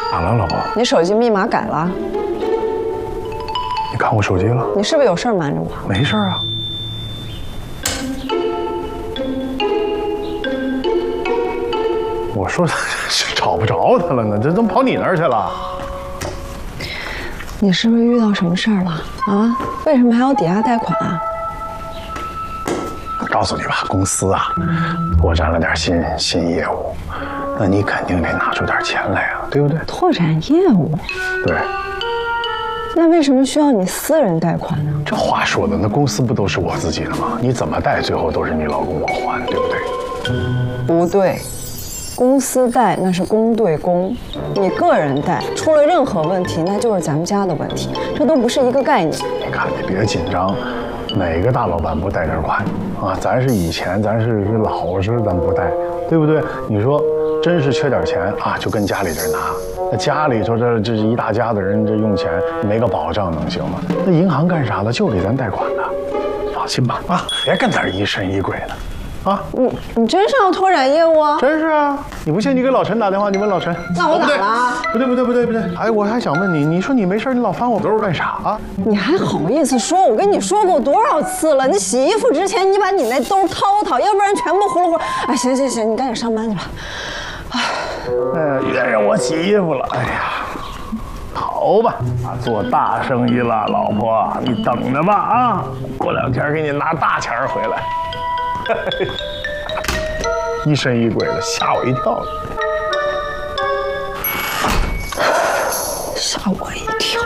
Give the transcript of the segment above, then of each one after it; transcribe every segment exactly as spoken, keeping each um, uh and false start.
咋了，老婆？ 你手机密码改了？ 你看我手机了？ 你是不是有事儿瞒着我？ 没事啊。我说是找不着他了呢，这怎么跑你那儿去了？ 你是不是遇到什么事儿了啊？为什么还要抵押贷款啊？ 告诉你吧，公司啊，拓展了点新新业务，那你肯定得拿出点钱来呀，对不对？ 拓展业务？ 对。 那为什么需要你私人贷款呢？ 这话说的，那公司不都是我自己的吗？你怎么贷，最后都是你老公我还，对不对？ 不对，公司贷那是公对公，你个人贷出了任何问题，那就是咱们家的问题，这都不是一个概念。 你看，你别紧张，哪个大老板不贷点款啊？咱是以前，咱是老实，咱不贷，对不对？你说真是缺点钱啊，就跟家里人拿。那家里头这这一大家子人，这用钱没个保障能行吗？那银行干啥的？就给咱贷款的，放心吧啊，别跟那儿疑神疑鬼的，啊！ 你你真是要拓展业务啊？ 真是啊！你不信你给老陈打电话，你问老陈。 那我打了。 不对不对不对不对！哎，我还想问你，你说你没事你老翻我兜干啥啊？ 你还好意思说？我跟你说过多少次了？你洗衣服之前，你把你那兜掏掏，要不然全部呼噜呼噜。哎，行行行，你赶紧上班去吧。 哎，哎，别让我洗衣服了。哎呀，好吧，做大生意了，老婆，你等着吧啊！过两天给你拿大钱回来。疑神疑鬼的，吓我一跳。 吓我一跳。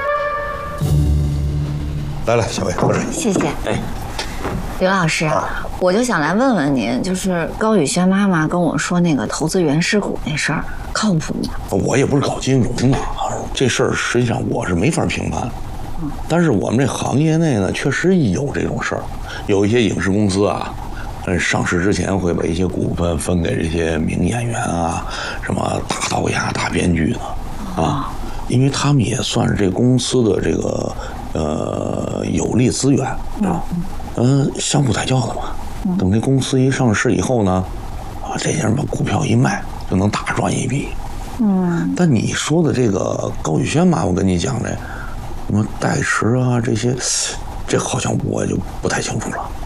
来来，小薇，喝水。 谢谢。 哎， 刘老师啊，我就想来问问您，就是高宇轩妈妈跟我说那个投资原始股那事儿，靠谱吗？ 我也不是搞金融的，这事儿实际上我是没法评判。但是我们这行业内呢，确实有这种事儿，有一些影视公司啊。嗯，上市之前会把一些股份分给这些名演员啊，什么大导演、大编剧呢，啊，因为他们也算是这公司的这个呃有力资源啊，嗯，相互抬轿的嘛。等这公司一上市以后呢，啊，这些人把股票一卖，就能大赚一笔。嗯，但你说的这个高宇轩嘛，我跟你讲的，什么代持啊这些，这好像我就不太清楚了。